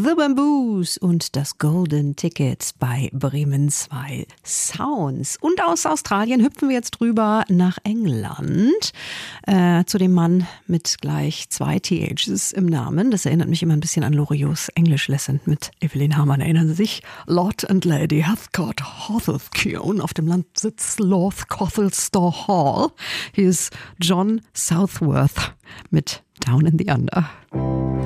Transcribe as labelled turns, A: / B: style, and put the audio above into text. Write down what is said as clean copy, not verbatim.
A: The Bamboos und das Golden Ticket bei Bremen 2 Sounds. Und aus Australien hüpfen wir jetzt rüber nach England zu dem Mann mit gleich 2 THs im Namen. Das erinnert mich immer ein bisschen an Loriots English Lesson mit Evelyn Hamann. Erinnern Sie sich? Lord and Lady Heathcote Hawthorne auf dem Landsitz North Cothelstone Hall. Hier ist John Southworth mit Down in the Under.